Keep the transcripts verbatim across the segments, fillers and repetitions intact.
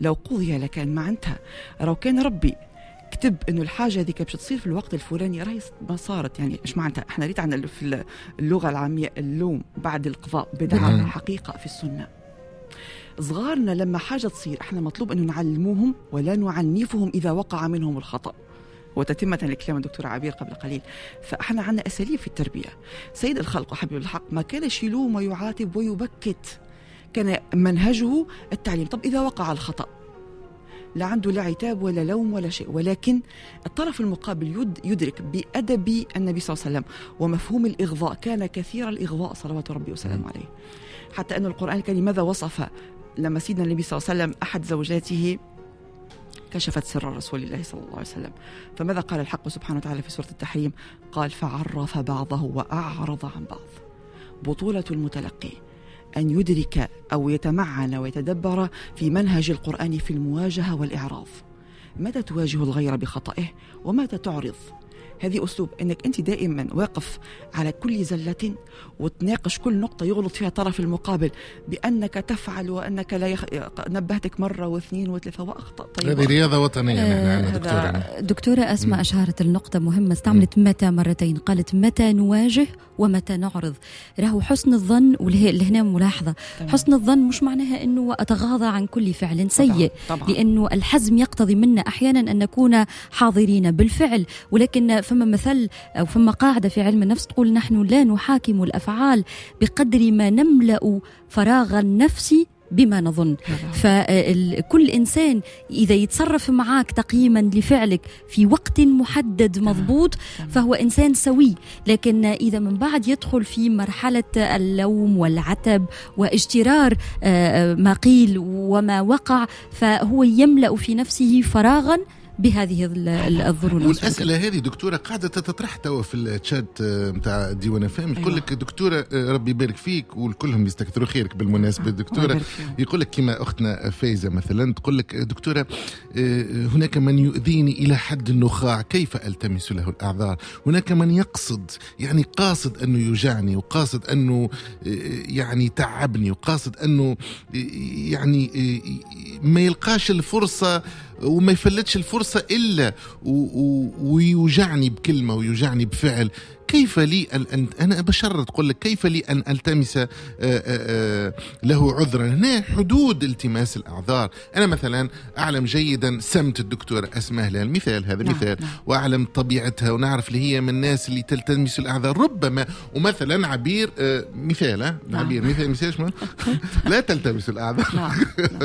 لو قضي لكان ما انتهى. لو كان ربي كتب انه الحاجه هذيك باش تصير في الوقت الفلاني راهي ما صارت. يعني ايش معناتها؟ احنا ريت عندنا في اللغه العاميه اللوم بعد القضاء بدعه حقيقه في السنه. صغارنا لما حاجه تصير احنا مطلوب انه نعلموهم ولا نعنفهم اذا وقع منهم الخطا. وتتمة لكلام الدكتور عبير قبل قليل، فاحنا عندنا اساليب في التربيه. سيد الخلق وحبيب الحق ما كانش يلوم ويعاتب ويبكت، كان منهجه التعليم. طب اذا وقع الخطا لا عنده لا عتاب ولا لوم ولا شيء، ولكن الطرف المقابل يدرك بأدب النبي صلى الله عليه وسلم ومفهوم الإغضاء. كان كثير الإغضاء صلوات ربي وسلامه عليه، حتى أن القرآن الكريم ماذا وصف لما سيدنا النبي صلى الله عليه وسلم أحد زوجاته كشفت سر رسول الله صلى الله عليه وسلم، فماذا قال الحق سبحانه وتعالى في سورة التحريم؟ قال فعرف بعضه وأعرض عن بعض. بطولة المتلقي أن يدرك أو يتمعن ويتدبر في منهج القرآن في المواجهة والإعراض. متى تواجه الغير بخطئه ومتى تعرض. هذه أسلوب أنك أنت دائما واقف على كل زلة وتناقش كل نقطة يغلط فيها الطرف المقابل بأنك تفعل وأنك لا يخ... نبهتك مرة واثنين وثلاثة وأخطأ. طيب هذه رياضة وطنية. آه دكتورة دكتورة أسماء أشارت النقطة مهمة، استعملت متى مرتين، قالت متى نواجه ومتى نعرض. راهو حسن الظن واللي هنا ملاحظة، حسن الظن مش معناها أنه أتغاضى عن كل فعل سيء، طبعا. طبعا. لأنه الحزم يقتضي منا أحيانا أن نكون حاضرين بالفعل، ولكن فما مثل أو فما قاعدة في علم النفس تقول نحن لا نحاكم الأفعال بقدر ما نملأ فراغ النفس بما نظن. فكل إنسان إذا يتصرف معاك تقييما لفعلك في وقت محدد مضبوط فهو إنسان سوي، لكن إذا من بعد يدخل في مرحلة اللوم والعتب واجترار ما قيل وما وقع فهو يملأ في نفسه فراغا بهذه الظروف. والأسئلة هذه دكتورة قاعدة تطرح توا في الشات متاع ديوان فهم. يقول لك دكتورة ربي يبارك فيك والكلهم يستكثروا خيرك بالمناسبة دكتورة. يقول لك كما أختنا فايزة مثلا تقول لك دكتورة هناك من يؤذيني إلى حد النخاع كيف ألتمس له الأعذار؟ هناك من يقصد يعني قاصد أنه يوجعني وقاصد أنه يعني تعبني وقاصد أنه يعني ما يلقاش الفرصة وما يفلتش الفرصة إلا ويوجعني بكلمة ويوجعني بفعل. كيف لي أن أنا بشرط تقول لك كيف لي أن ألتمس آآ آآ له عذرا؟ هنا حدود التماس الأعذار. أنا مثلا أعلم جيدا سمت الدكتورة أسماء لها المثال هذا نعم. مثال نعم. وأعلم طبيعتها ونعرف اللي هي من الناس اللي تلتمس الأعذار ربما. ومثلا عبير مثال نعم. عبير مثال مثال شو لا تلتمس الأعذار نعم.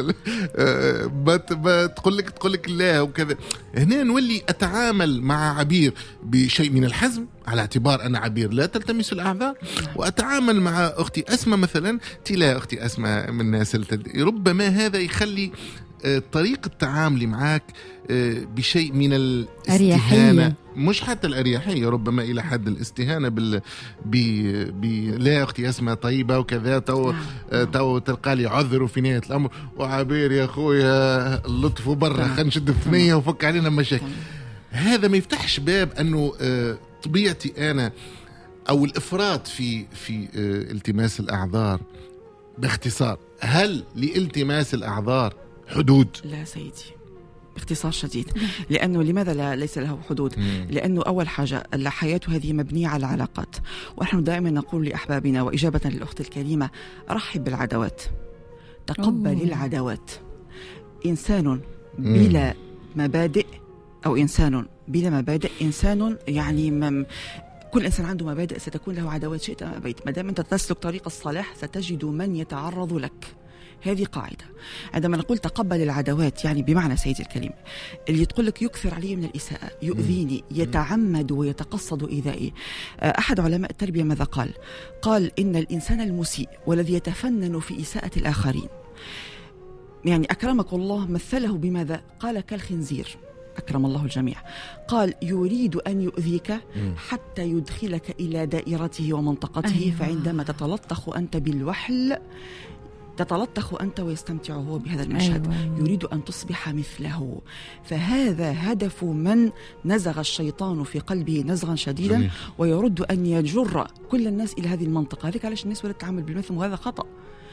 نعم. تقول لك تقول لك لا وكذا. هنا نولي أتعامل مع عبير بشيء من الحزم على اعتبار أنا عبير لا تلتمس الأعذار، وأتعامل مع أختي أسماء مثلا تلا أختي أسماء من الناس ربما هذا يخلي طريقة تعاملي معك بشيء من الاستهانة، مش حتى الأريحية، ربما إلى حد الاستهانة بال ب... ب... لا أختي أسماء طيبة وكذا تو تو تلقى لي عذر في نهاية الأمر وعبير يا أخويا اللطف برا خلينا نشد الثنية وفك علينا مشاكل. هذا ما يفتحش باب أنه طبيعتي أنا أو الإفراط في في التماس الأعذار. باختصار هل لالتماس الأعذار حدود؟ لا سيدي باختصار شديد. لأنه لماذا لا ليس له حدود؟ لأنه أول حاجة الحياة هذه مبنية على العلاقات، ونحن دائما نقول لأحبابنا وإجابة للأخت الكريمة رحب بالعدوات، تقبل أوه. العدوات. إنسان بلا مبادئ أو إنسان بلا مبادئ إنسان يعني مم كل إنسان عنده مبادئ ستكون له عداوات شئت أم أبيت. ما دام أنت تسلك طريق الصلاح ستجد من يتعرض لك. هذه قاعدة. عندما نقول تقبل العداوات يعني بمعنى سيدي الكريم اللي تقول لك يكثر علي من الإساءة، يؤذيني، يتعمد ويتقصد إيذائي. أحد علماء التربية ماذا قال؟ قال إن الإنسان المسيء والذي يتفنن في إساءة الآخرين يعني أكرمك الله مثله بماذا؟ قال كالخنزير أكرم الله الجميع. قال يريد أن يؤذيك حتى يدخلك إلى دائرته ومنطقته. أيوة. فعندما تتلطخ أنت بالوحل تتلطخ أنت ويستمتع هو بهذا المشهد. أيوة. يريد أن تصبح مثله. فهذا هدف من نزغ الشيطان في قلبه نزغا شديدا جميل. ويرد أن يجر كل الناس إلى هذه المنطقة. هذيك علاش الناس ولا تتعامل بالمثل وهذا خطأ.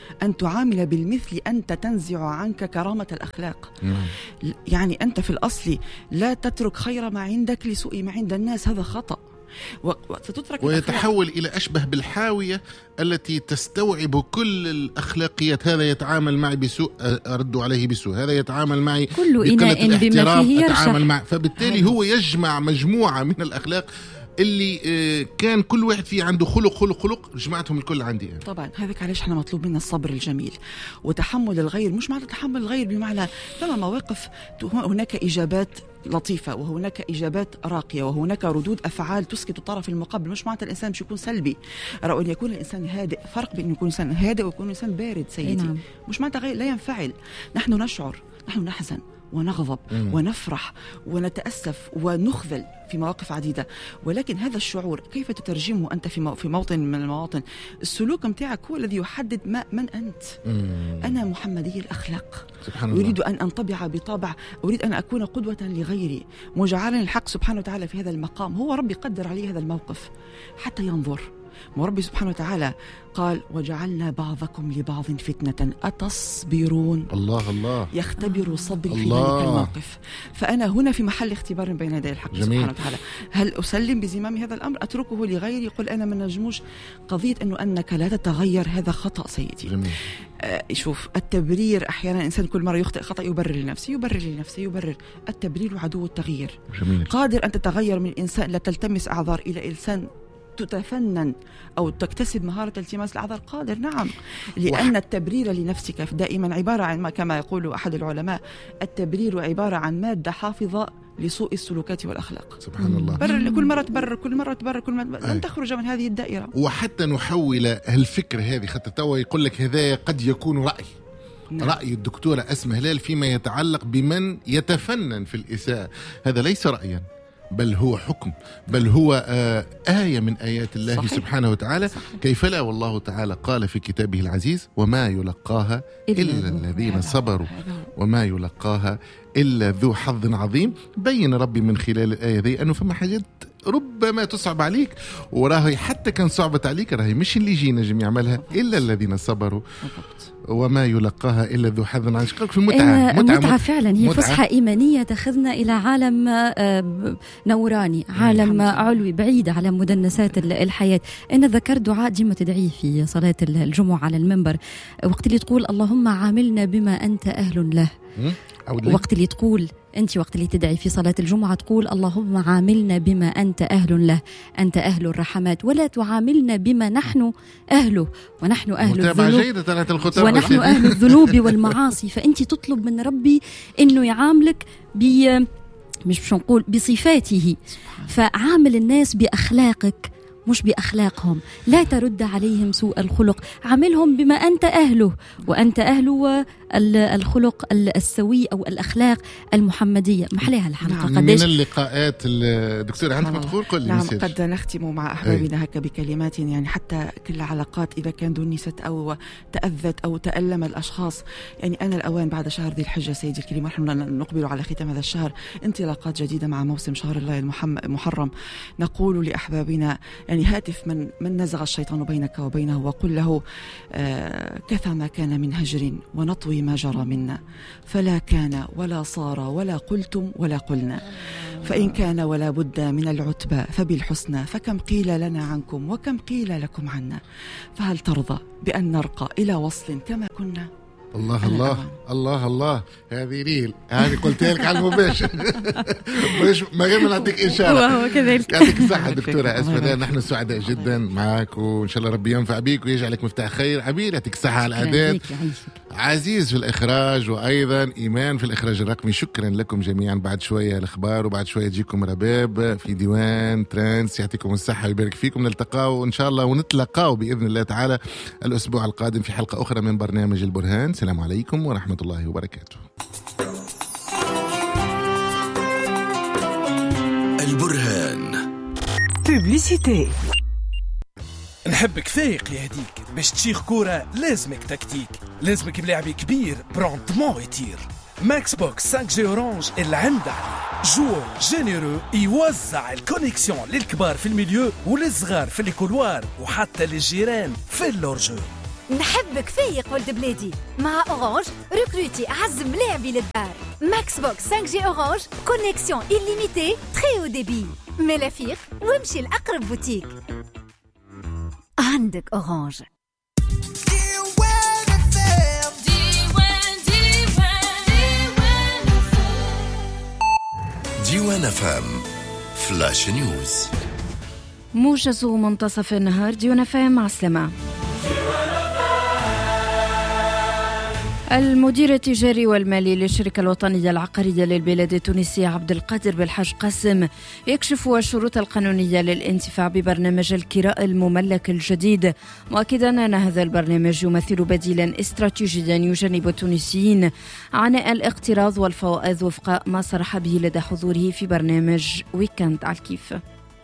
أن تعامل بالمثل أنت تنزع عنك كرامة الأخلاق. نعم. يعني أنت في الأصل لا تترك خير ما عندك لسوء ما عند الناس، هذا خطأ. وستترك ويتحول إلى أشبه بالحاوية التي تستوعب كل الأخلاقيات. هذا يتعامل معي بسوء أرد عليه بسوء، هذا يتعامل معي كل إناء بما فيه أتعامل معه. فبالتالي هو يجمع مجموعة من الأخلاق اللي كان كل واحد فيه عنده خلق خلق خلق جمعتهم الكل عندي أنا. طبعا هذاك علاش احنا مطلوب منا الصبر الجميل وتحمل الغير. مش معنى تحمل الغير بمعنى ثم مواقف هناك إجابات لطيفة وهناك إجابات راقية وهناك ردود أفعال تسكت الطرف المقابل. مش معنى الإنسان مش يكون سلبي، رأوا أن يكون الإنسان هادئ. فرق بين يكون إنسان هادئ ويكون إنسان بارد سيدي. نعم. مش معنى غير لا ينفعل. نحن نشعر، نحن نحزن ونغضب مم. ونفرح ونتأسف ونخذل في مواقف عديدة، ولكن هذا الشعور كيف تترجمه أنت في في موطن من المواطن؟ السلوك متاعك هو الذي يحدد ما من أنت. مم. أنا محمدي الأخلاق، أريد أن أنطبع بطابع، أريد أن أكون قدوة لغيري، مجعلا الحق سبحانه وتعالى في هذا المقام. هو ربي قدر عليه هذا الموقف حتى ينظر. وربي سبحانه وتعالى قال وجعلنا بعضكم لبعض فتنة أتصبرون. الله الله يختبر صبري في ذلك الموقف. فأنا هنا في محل اختبار بين يدي الحق جميل. سبحانه وتعالى. هل أسلم بزمام هذا الأمر؟ أتركه لغيري يقول أنا من نجموش؟ قضية أنه أنك لا تتغير هذا خطأ سيدي. جميل. آه شوف التبرير أحيانا الإنسان كل مرة يخطئ خطأ يبرر لنفسه يبرر لنفسه يبرر. التبرير عدو التغيير. جميل. قادر أن تتغير من إنسان لا تلتمس أعذار إلى إنسان تتفنن أو تكتسب مهارة التماس الأعذار. قادر نعم، لأن التبرير لنفسك دائما عبارة عن كما يقول أحد العلماء التبرير عبارة عن مادة حافظة لسوء السلوكات والأخلاق. سبحان الله. برر كل مرة تبرر كل مرة تبرر كل مرة لن تخرج من هذه الدائرة. وحتى نحول الفكرة هذه خطة توا يقول لك هذا قد يكون رأي نعم. رأي الدكتورة أسماء هلال فيما يتعلق بمن يتفنن في الإساءة، هذا ليس رأيا بل هو حكم، بل هو آه آية من آيات الله صحيح. سبحانه وتعالى صحيح. كيف لا، والله تعالى قال في كتابه العزيز وما يلقاها إلا, إلا الذين صبروا وما يلقاها إلا ذو حظ عظيم. بين ربي من خلال الآية ذي أنه فما حاجات ربما تصعب عليك، وراهي حتى كان صعبت عليك راهي مش اللي يجينا جميع يعملها إلا الذين صبروا وما يلقاها إلا ذو حظ عظيم. في متعة متعة, متعة فعلا هي فسحة إيمانية تأخذنا إلى عالم نوراني، عالم علوي بعيد على مدنسات الحياة. أنا ذكرت دعاء ديما تدعيه في صلاة الجمعة على المنبر وقت اللي تقول اللهم عاملنا بما أنت أهل له. وقت اللي تقول أنت وقت اللي تدعي في صلاة الجمعة تقول اللهم عاملنا بما أنت أهل له، أنت أهل الرحمات، ولا تعاملنا بما نحن أهله ونحن أهل الذنوب ونحن أهل الذنوب والمعاصي. فأنت تطلب من ربي إنه يعاملك ب مش مش نقول بصفاته، فعامل الناس بأخلاقك مش بأخلاقهم، لا ترد عليهم سوء الخلق، عاملهم بما أنت أهله، وأنت أهله الخلق السوي أو الأخلاق المحمدية. محلها الحلقة نعم. من اللقاءات الدكتور عندما تقول قل نعم مسير. قد نختم مع أحبابنا هكا بكلمات يعني حتى كل علاقات إذا كان دنست أو تأذت أو تألم الأشخاص، يعني أنا الأوان بعد شهر ذي الحجة سيدي الكريم نحن نقبل على ختام هذا الشهر انطلاقات جديدة مع موسم شهر الله المحرم. نقول لأحبابنا يعني هاتف من من نزغ الشيطان بينك وبينه وقل له آه كثى ما كان من هجر ونطوي ما جرى منا، فلا كان ولا صار ولا قلتم ولا قلنا، فإن كان ولا بد من العتبى فبالحسنى، فكم قيل لنا عنكم وكم قيل لكم عنا، فهل ترضى بأن نرقى إلى وصل كما كنا؟ الله الله الله الله هذه ريل هذه قلت لك على المباشر مش ما غير ما نعطيك إشارة. وهو كذلك. يعطيك الصحة دكتورة أسماء، نحن سعداء جدا معك وإن شاء الله ربي ينفع بيك ويجعلك مفتاح خير. عبير يعطيك الصحة على الأعداد، عزيز في الإخراج وأيضا إيمان في الإخراج الرقمي. شكرا لكم جميعا. بعد شوية الأخبار وبعد شوية تجيكم رباب في ديوان ترانس. يعطيكم الصحة ويبارك فيكم. نلتقاو إن شاء الله ونتلقاو بإذن الله تعالى الأسبوع القادم في حلقة أخرى من برنامج البرهان. السلام عليكم ورحمة الله وبركاته. البرهان بوبليسيتي. نحبك فايق يا هديك، باش تشيخ كورة لازمك تكتيك، لازمك بلاعبي كبير برونتمون يطير. ماكس بوكس خمسة جي اورانج اللي عنده جور جينيرو يوزع الكونيكسيون للكبار في الميليو وللصغار في الكولوار وحتى للجيران في اللورجو. نحبك فايق ولد بلادي. مع أورانج ريكروتي أعز ملاعبي للدار. ماكس بوكس خمسة جي أورانج كونيكسيون إليميتي تري أو ديبي. ملافيق وامشي لأقرب بوتيك. عندك أورانج. ديوان فام فلاش نيوز. موجز منتصف النهار. ديوان فام مع السلامة. المدير التجاري والمالي للشركة الوطنية العقارية للبلاد التونسية عبد القادر بالحاج قاسم يكشف الشروط القانونية للانتفاع ببرنامج الكراء المملك الجديد، مؤكدا أن هذا البرنامج يمثل بديلا استراتيجيا يجنب التونسيين عناء الاقتراض والفوائد وفق ما صرح به لدى حضوره في برنامج ويكند على الكيف.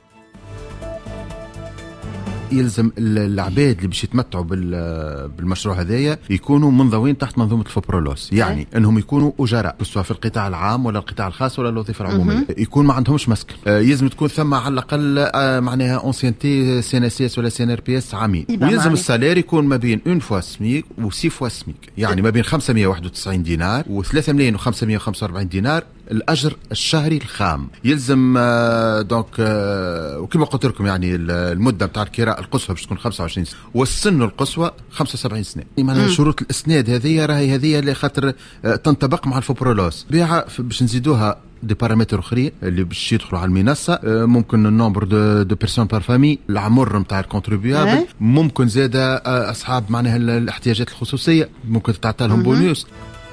يلزم العباد اللي باش يتمتعوا بالمشروع هذايا يكونوا منضوين تحت منظومه الفوبرولوس، يعني أه؟ انهم يكونوا اجراء سواء في القطاع العام ولا القطاع الخاص ولا الوظيفه العموميه، أه. يكون ما عندهمش مسكن، يلزم تكون ثم على الاقل معناها اونسينتي سي ان اس اس ولا سي ان ار بي اس عامين، ويلزم السالير يكون ما بين اون فوا سميك وسي فوا سميك، يعني ما بين خمسمية وواحد وتسعين دينار وثلاثة ملايين وخمسمية وخمسة وأربعين دينار الاجر الشهري الخام. يلزم آه دونك آه وكما قلت لكم يعني المده نتاع الكراء القصوى باش تكون خمسة وعشرين سنه والسن القصوى خمسة وسبعين سنه. معناها شروط الاسناد هذه راهي هذه اللي خاطر آه تنطبق مع الفوبرولوس بيها باش نزيدوها دي بارامتر اخرين اللي باش يدخلوا على المنصه، آه ممكن النومبر دو, دو بيرسون بار فامي، العمر نتاع الكونتريبيابل، ممكن زاده آه اصحاب معناها الاحتياجات الخصوصيه ممكن تعطى لهم بونوس.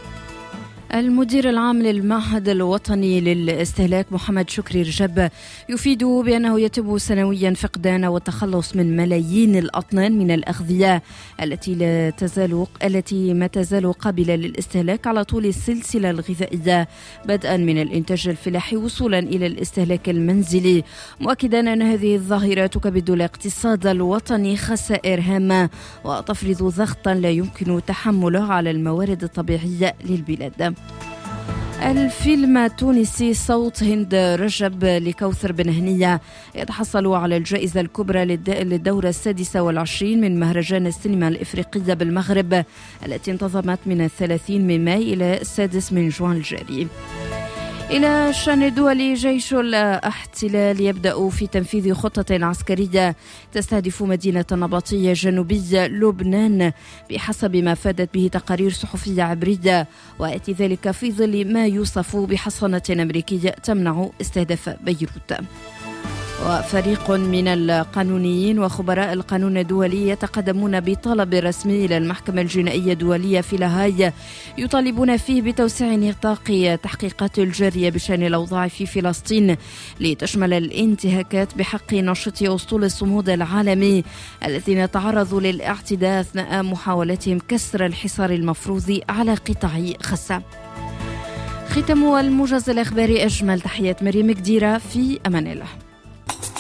المدير العام للمعهد الوطني للاستهلاك محمد شكري رجب يفيد بأنه يتم سنويا فقدان والتخلص من ملايين الأطنان من الأغذية التي لا تزال التي ما تزال قابلة للاستهلاك على طول السلسلة الغذائية، بدءا من الإنتاج الفلاحي وصولا إلى الاستهلاك المنزلي، مؤكدا أن هذه الظاهرة تكبد الاقتصاد الوطني خسائر هامة وتفرض ضغطا لا يمكن تحمله على الموارد الطبيعية للبلاد. الفيلم التونسي صوت هند رجب لكوثر بن هنية يتحصل على الجائزة الكبرى للدورة السادسة والعشرين من مهرجان السينما الإفريقية بالمغرب التي انتظمت من الثلاثين من ماي إلى السادس من جوان الجاري. إلى الشأن الدولي، جيش الاحتلال يبدأ في تنفيذ خطة عسكرية تستهدف مدينة نبطية جنوبية لبنان بحسب ما فادت به تقارير صحفية عبرية، ويأتي ذلك في ظل ما يوصف بحصانة أمريكية تمنع استهداف بيروت. وفريق من القانونيين وخبراء القانون الدولي يتقدمون بطلب رسمي إلى المحكمة الجنائية الدولية في لاهاي يطالبون فيه بتوسيع نطاق تحقيقات الجارية بشأن الأوضاع في فلسطين لتشمل الانتهاكات بحق ناشطي أسطول الصمود العالمي الذين تعرضوا للاعتداء أثناء محاولتهم كسر الحصار المفروض على قطاع غزة. ختم الموجز الإخباري. أجمل تحيات مريم كديرة، في أمان الله.